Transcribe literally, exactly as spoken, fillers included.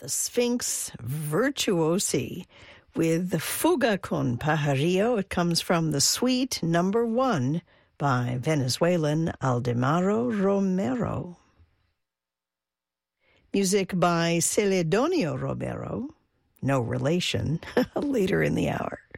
the Sphinx Virtuosi with Fuga con Pajarillo. It comes from the suite number one by Venezuelan Aldemaro Romero. Music by Celedonio Romero, no relation, later in the hour.